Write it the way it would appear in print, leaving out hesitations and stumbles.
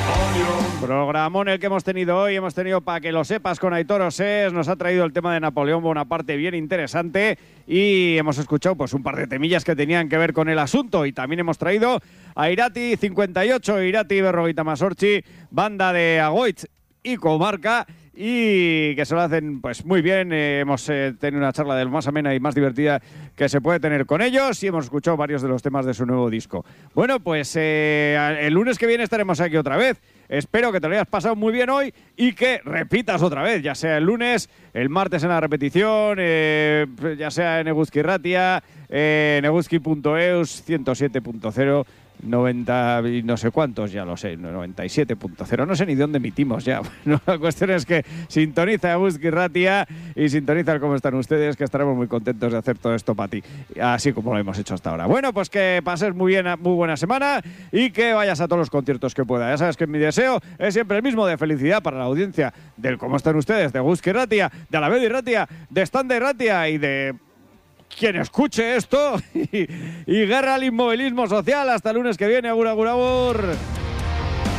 Programón el que hemos tenido hoy. Hemos tenido, para que lo sepas, con Aitor Osés. Nos ha traído el tema de Napoleón Bonaparte bien interesante. Y hemos escuchado pues un par de temillas que tenían que ver con el asunto. Y también hemos traído a Irati 58, Irati Berrogeita Masorchi, banda de Agoitz y comarca. Y que se lo hacen pues muy bien. Hemos tenido una charla de lo más amena y más divertida que se puede tener con ellos, y hemos escuchado varios de los temas de su nuevo disco. Bueno, pues el lunes que viene estaremos aquí otra vez. Espero que te lo hayas pasado muy bien hoy y que repitas otra vez, ya sea el lunes, el martes en la repetición, ya sea en Eguzki Ratia, en eguzki.eus 107.0, 90 y no sé cuántos, ya lo sé, 97.0, no sé ni de dónde emitimos ya. Bueno, la cuestión es que sintoniza Eguzki Ratia y sintoniza el cómo están ustedes, que estaremos muy contentos de hacer todo esto para ti, así como lo hemos hecho hasta ahora. Bueno, pues que pases muy bien, muy buena semana y que vayas a todos los conciertos que puedas. Ya sabes que mi deseo es siempre el mismo, de felicidad para la audiencia del cómo están ustedes, de Eguzki Ratia, de Alavedi Ratia, de Standa Ratia y de quien escuche esto y guerra al inmovilismo social. Hasta el lunes que viene. Agur, agur, agur.